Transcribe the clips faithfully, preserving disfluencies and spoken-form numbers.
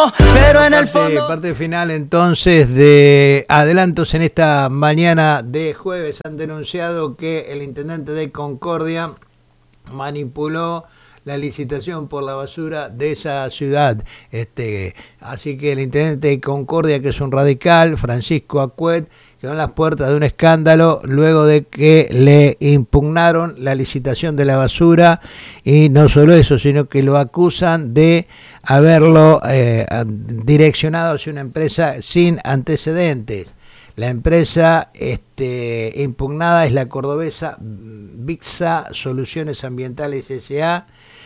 pero en parte, el fondo... Parte final entonces de adelantos en esta mañana de jueves. Han denunciado que el intendente de Concordia manipuló la licitación por la basura de esa ciudad. Este, así que el intendente de Concordia, que es un radical, Francisco Acuet, quedó en las puertas de un escándalo luego de que le impugnaron la licitación de la basura, y no solo eso, sino que lo acusan de haberlo eh, direccionado hacia una empresa sin antecedentes. La empresa este, impugnada es la cordobesa Vixa Soluciones Ambientales S A,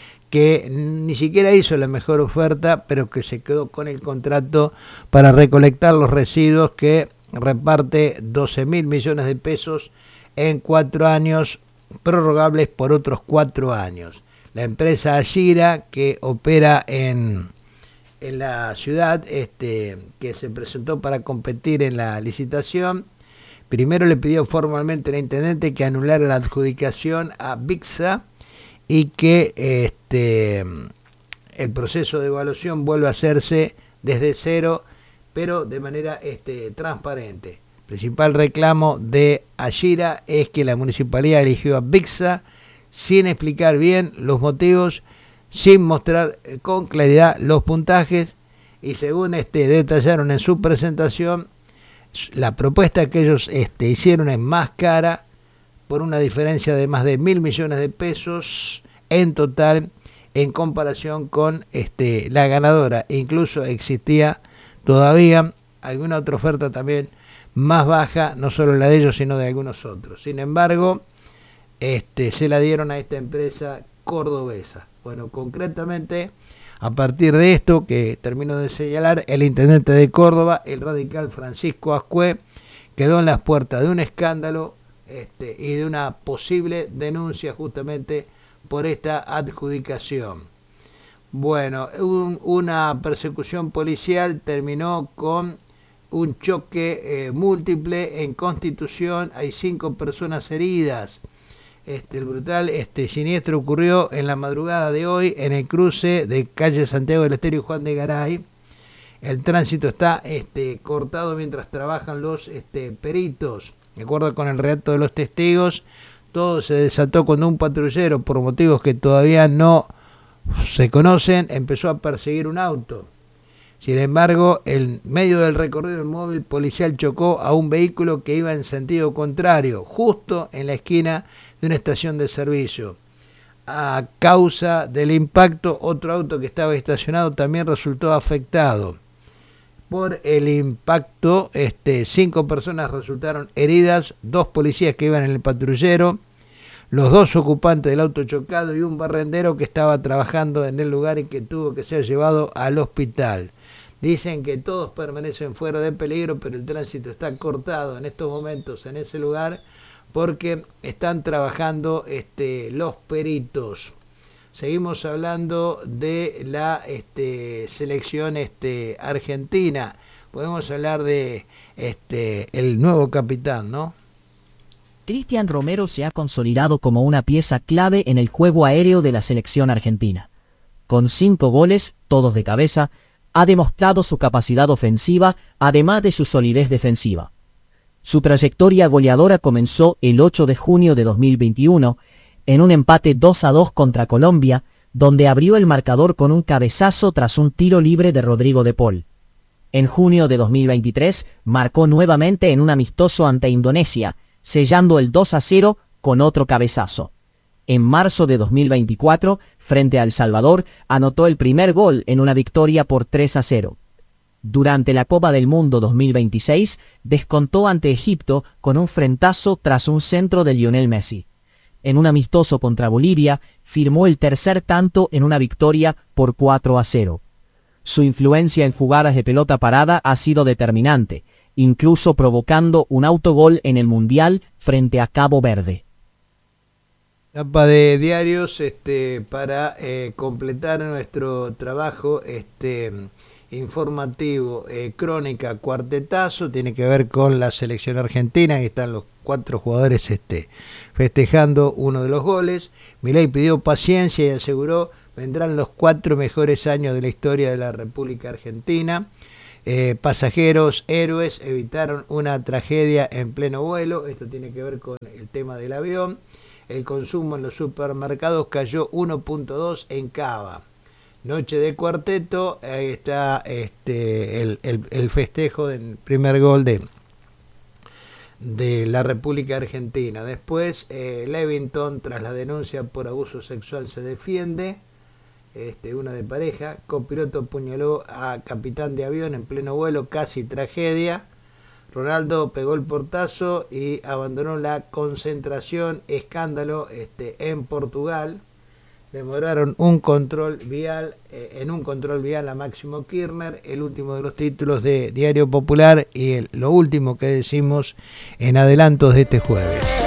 que ni siquiera hizo la mejor oferta, pero que se quedó con el contrato para recolectar los residuos, que reparte doce mil millones de pesos en cuatro años, prorrogables por otros cuatro años. La empresa Ashira, que opera en, en la ciudad, este, que se presentó para competir en la licitación, primero le pidió formalmente al intendente que anulara la adjudicación a Vixa y que este, el proceso de evaluación vuelva a hacerse desde cero, pero de manera este, transparente. El principal reclamo de Ashira es que la municipalidad eligió a Vixa sin explicar bien los motivos, sin mostrar con claridad los puntajes, y según este, detallaron en su presentación, la propuesta que ellos este, hicieron es más cara, por una diferencia de más de mil millones de pesos en total en comparación con este, la ganadora. Incluso existía todavía alguna otra oferta también más baja, no solo la de ellos, sino de algunos otros. Sin embargo, este, se la dieron a esta empresa cordobesa. Bueno, concretamente, a partir de esto que termino de señalar, el intendente de Córdoba, el radical Francisco Ascué, quedó en las puertas de un escándalo este, y de una posible denuncia justamente por esta adjudicación. Bueno, un, una persecución policial terminó con un choque eh, múltiple en Constitución. Hay cinco personas heridas. Este, el brutal este, siniestro ocurrió en la madrugada de hoy en el cruce de calle Santiago del Estero y Juan de Garay. El tránsito está este, cortado mientras trabajan los este, peritos. De acuerdo con el relato de los testigos, todo se desató cuando un patrullero, por motivos que todavía no se conocen, empezó a perseguir un auto. Sin embargo, en medio del recorrido, el móvil policial chocó a un vehículo que iba en sentido contrario, justo en la esquina de una estación de servicio. A causa del impacto, otro auto que estaba estacionado también resultó afectado. Por el impacto, este, cinco personas resultaron heridas, dos policías que iban en el patrullero, los dos ocupantes del auto chocado y un barrendero que estaba trabajando en el lugar y que tuvo que ser llevado al hospital. Dicen que todos permanecen fuera de peligro, pero el tránsito está cortado en estos momentos en ese lugar porque están trabajando este, los peritos. Seguimos hablando de la este, selección este, argentina. Podemos hablar de este, el nuevo capitán, ¿no? Cristian Romero se ha consolidado como una pieza clave en el juego aéreo de la selección argentina. Con cinco goles, todos de cabeza, ha demostrado su capacidad ofensiva, además de su solidez defensiva. Su trayectoria goleadora comenzó el ocho de junio de dos mil veintiuno, en un empate dos a dos contra Colombia, donde abrió el marcador con un cabezazo tras un tiro libre de Rodrigo de Paul. En junio de dos mil veintitrés, marcó nuevamente en un amistoso ante Indonesia, sellando el dos a cero con otro cabezazo. En marzo de dos mil veinticuatro, frente a El Salvador, anotó el primer gol en una victoria por tres a cero. Durante la Copa del Mundo dos mil veintiséis, descontó ante Egipto con un frentazo tras un centro de Lionel Messi. En un amistoso contra Bolivia, firmó el tercer tanto en una victoria por cuatro a cero. Su influencia en jugadas de pelota parada ha sido determinante, incluso provocando un autogol en el Mundial frente a Cabo Verde. Etapa de diarios este, para eh, completar nuestro trabajo este, informativo. Eh, crónica Cuartetazo, tiene que ver con la selección argentina, que están los cuatro jugadores este, festejando uno de los goles. Milei pidió paciencia y aseguró vendrán los cuatro mejores años de la historia de la República Argentina. Eh, pasajeros héroes evitaron una tragedia en pleno vuelo. Esto tiene que ver con el tema del avión. El consumo en los supermercados cayó uno punto dos en Cava. Noche de cuarteto. Ahí está este, el, el, el festejo del primer gol de, de la República Argentina. Después eh, Levington, tras la denuncia por abuso sexual, se defiende. Este, una de pareja. Copiloto apuñaló a capitán de avión en pleno vuelo, casi tragedia. Ronaldo pegó el portazo y abandonó la concentración. Escándalo este, en Portugal. Demoraron un control vial eh, en un control vial a Máximo Kirchner. El último de los títulos de Diario Popular y el, lo último que decimos en adelantos de este jueves.